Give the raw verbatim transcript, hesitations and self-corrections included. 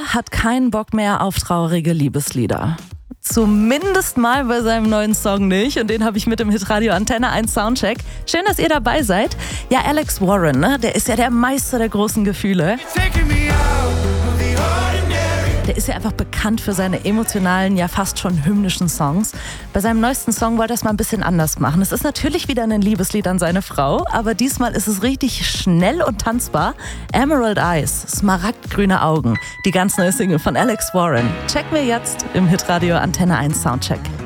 hat keinen Bock mehr auf traurige Liebeslieder. Zumindest mal bei seinem neuen Song nicht. Und den habe ich mit im Hitradio Antenne eins Soundcheck. Schön, dass ihr dabei seid. Ja, Alex Warren, ne? Der ist ja der Meister der großen Gefühle. Der ist ja einfach bekannt für seine emotionalen, ja fast schon hymnischen Songs. Bei seinem neuesten Song wollte er es mal ein bisschen anders machen. Es ist natürlich wieder ein Liebeslied an seine Frau, aber diesmal ist es richtig schnell und tanzbar. Emerald Eyes, smaragdgrüne Augen, die ganz neue Single von Alex Warren. Checken wir jetzt im Hitradio Antenne eins Soundcheck.